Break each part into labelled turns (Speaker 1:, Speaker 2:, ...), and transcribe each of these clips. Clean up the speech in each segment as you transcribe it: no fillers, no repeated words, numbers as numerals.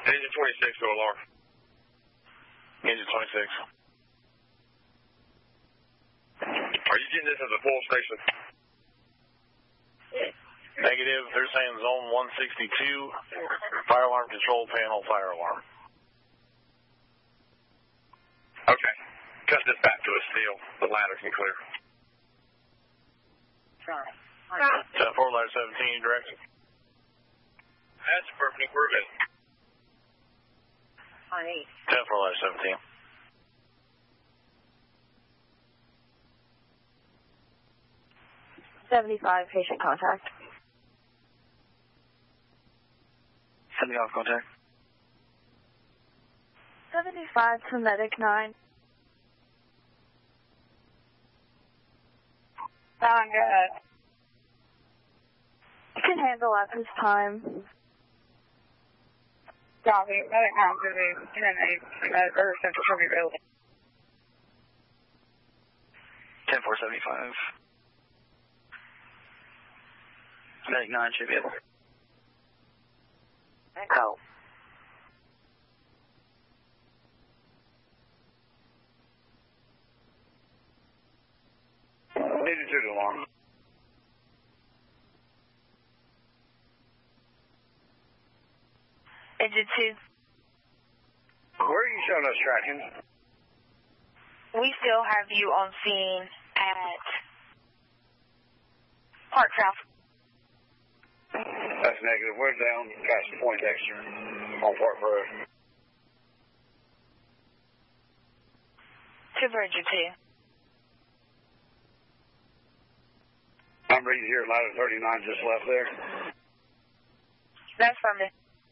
Speaker 1: Engine 26 to alarm.
Speaker 2: Engine 26.
Speaker 1: Are you getting this as a full station?
Speaker 2: Negative. They're saying zone 162, fire alarm control panel, fire alarm.
Speaker 1: Okay. Cut this back to a seal. The ladder can clear.
Speaker 2: 10-4, ladder 17, direction.
Speaker 1: That's perfect improvement.
Speaker 2: 10-4, ladder 17.
Speaker 3: Patient contact.
Speaker 2: 75 contact.
Speaker 3: 75 to medic 9.
Speaker 4: Sound good.
Speaker 3: You can handle at this time.
Speaker 4: Copy. Medic 9 to the 10-8 or Central Tribute Building.
Speaker 2: 10-4-75. Medic 9 should be able.
Speaker 3: Echo.
Speaker 1: Engine 2 to alarm.
Speaker 3: Engine 2.
Speaker 1: Where are you showing us tracking?
Speaker 3: We still have you on scene at Park South.
Speaker 1: That's negative. We're down past Poindexter on Park Road.
Speaker 3: To Virgin 2.
Speaker 1: I'm reading here, ladder 39 just left there.
Speaker 3: That's from me.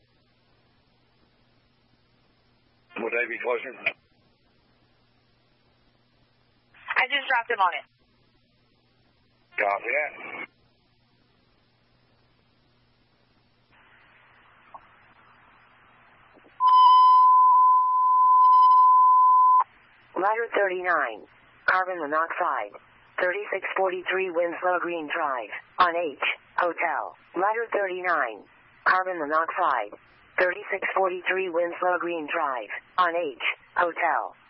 Speaker 1: Would they be closer?
Speaker 3: I just dropped him on it.
Speaker 1: Copy that.
Speaker 5: Ladder 39, carbon monoxide, 3643 Winslow Green Drive, on H, Hotel. Ladder 39, carbon monoxide, 3643 Winslow Green Drive, on H, Hotel.